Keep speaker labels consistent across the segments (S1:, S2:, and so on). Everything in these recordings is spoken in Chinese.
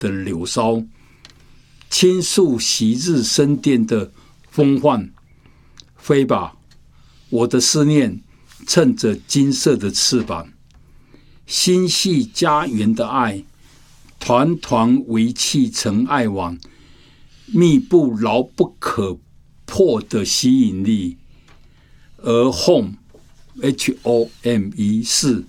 S1: 的柳梢，倾诉昔日生殿的风范。飞吧，我的思念趁着金色的翅膀，心系家园的爱，团团围砌成爱网，密布牢不可破的吸引力。而 home HOME 是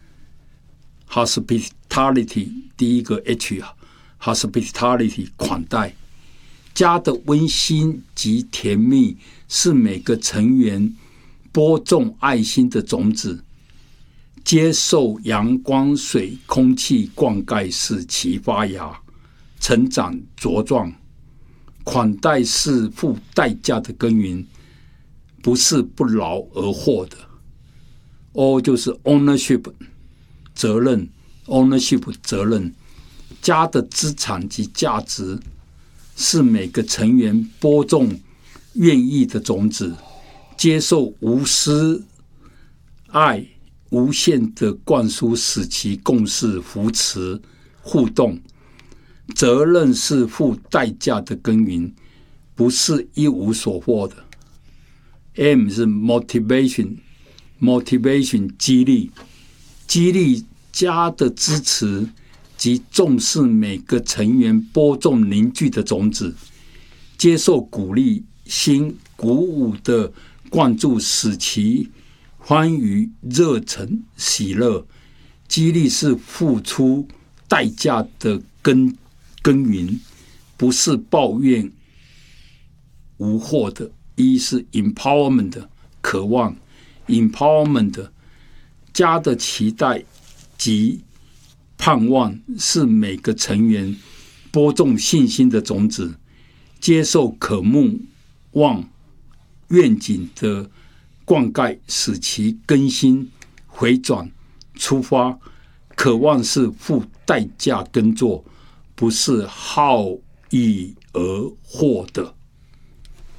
S1: hospitality， 第一个 H hospitality 款待。家的温馨及甜蜜是每个成员播种爱心的种子，接受阳光、水、空气灌溉，使其发芽、成长、茁壮。款待是付代价的耕耘，不是不劳而获的。O 就是 ownership 责任 ，ownership 责任。家的资产及价值是每个成员播种愿意的种子，接受无私爱无限的灌输，使其共事、扶持、互动。责任是付代价的耕耘，不是一无所获的。M 是 motivation 激励家的支持及重视每个成员播种凝聚的种子，接受鼓励心鼓舞的灌注，使其欢愉、热忱、喜乐。激励是付出代价的耕耘，不是抱怨无获的。一是 empowerment 的渴望 empowerment 的家的期待及盼望是每个成员播种信心的种子，接受渴慕望愿景的灌溉，使其更新回转出发。渴望是付代价耕作，不是好逸而获的。